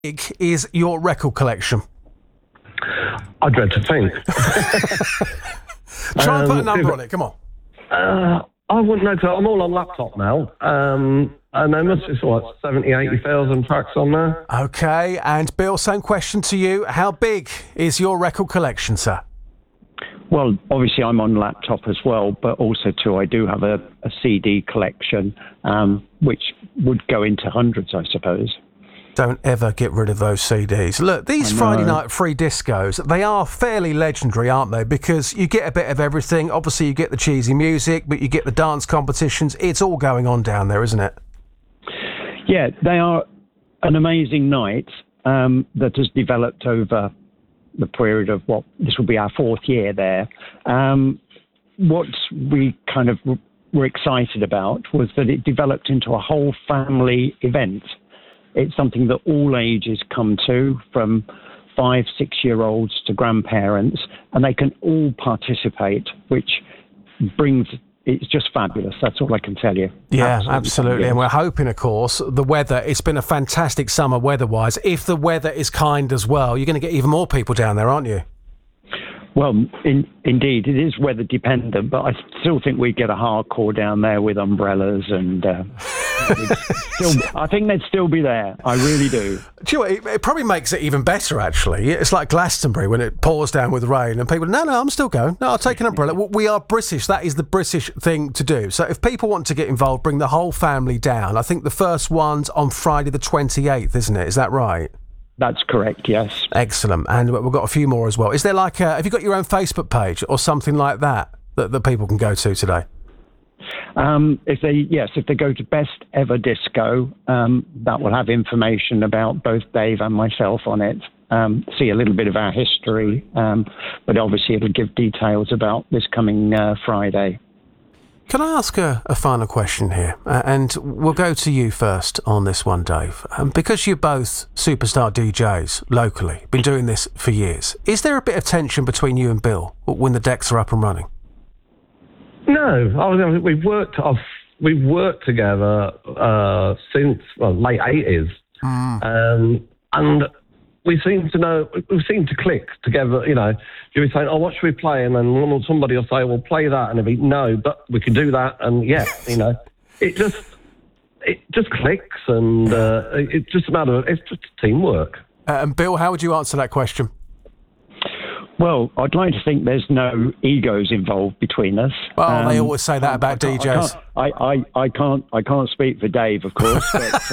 big is your record collection? I dread to think. Try and put a number on it, come on. I wouldn't know, 'cause I'm all on laptop now. And there must be, 70, 80,000 tracks on there. OK, and Bill, same question to you. How big is your record collection, sir? Well, obviously I'm on laptop as well, but also too I do have a CD collection, which would go into hundreds, I suppose. Don't ever get rid of those CDs. Look, these Friday night free discos, they are fairly legendary, aren't they? Because you get a bit of everything. Obviously, you get the cheesy music, but you get the dance competitions. It's all going on down there, isn't it? Yeah, they are an amazing night that has developed over the period of this will be our fourth year there. What we kind of were excited about was that it developed into a whole family event. It's something that all ages come to, from 5, 6-year-olds to grandparents, and they can all participate, which it's just fabulous. That's all I can tell you. Yeah, absolutely. And we're hoping, of course, the weather, it's been a fantastic summer weather-wise. If the weather is kind as well, you're going to get even more people down there, aren't you? Well, indeed, it is weather dependent, but I still think we get a hardcore down there with umbrellas and I think they'd still be there. I really do. Do you know what? It probably makes it even better, actually. It's like Glastonbury when it pours down with rain and people, no, I'm still going. No, I'll take an umbrella. We are British. That is the British thing to do. So if people want to get involved, bring the whole family down. I think the first one's on Friday the 28th, isn't it? Is that right? That's correct, yes. Excellent. And we've got a few more as well. Is there have you got your own Facebook page or something like that people can go to today? If they go to Best Ever Disco, that will have information about both Dave and myself on it. See a little bit of our history, but obviously it'll give details about this coming Friday. Can I ask a final question here? And we'll go to you first on this one, Dave. Because you're both superstar DJs locally, been doing this for years, is there a bit of tension between you and Bill when the decks are up and running? No. We've worked together since late 80s. And we seem to click together, you know. You'll be saying, what should we play? And then somebody will say, well, play that. And it'll be, no, but we can do that. And yeah, you know, it just clicks, and it's just a matter of, it's just teamwork. And Bill, how would you answer that question? Well, I'd like to think there's no egos involved between us. Well, they always say that about DJs. I can't speak for Dave, of course,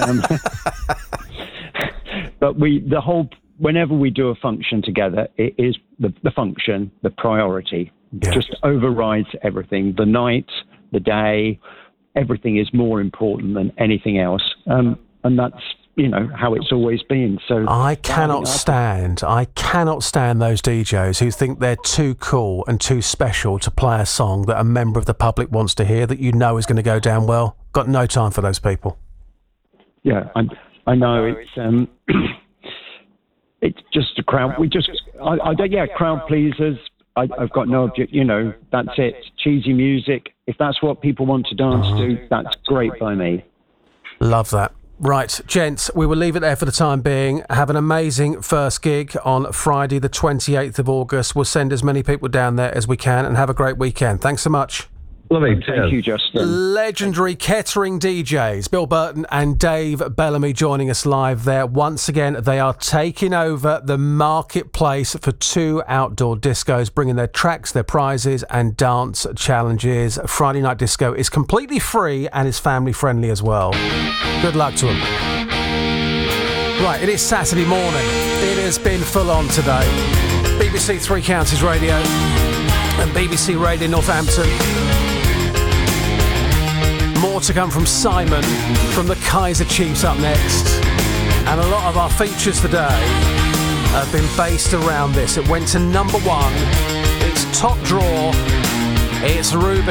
but whenever we do a function together, it is the function, the priority. Yeah. Just overrides everything. The night, the day, everything is more important than anything else. And that's, how it's always been. So I cannot stand those DJs who think they're too cool and too special to play a song that a member of the public wants to hear that is going to go down well. Got no time for those people. Yeah, I know it's it's just a crowd. Crowd pleasers. I've got no object. That's it. Cheesy music. If that's what people want to dance to, that's great by me. Love that. Right, gents, we will leave it there for the time being. Have an amazing first gig on Friday, the 28th of August. We'll send as many people down there as we can, and have a great weekend. Thanks so much. Lovely. Thank you, Justin. Legendary Kettering DJs, Bill Burton and Dave Bellamy, joining us live there. Once again, they are taking over the marketplace for 2 outdoor discos, bringing their tracks, their prizes and dance challenges. Friday Night Disco is completely free and is family friendly as well. Good luck to them. Right, it is Saturday morning. It has been full on today. BBC Three Counties Radio and BBC Radio Northampton. More to come from Simon from the Kaiser Chiefs up next. And a lot of our features today have been based around this. It went to number 1. It's top draw. It's Ruby.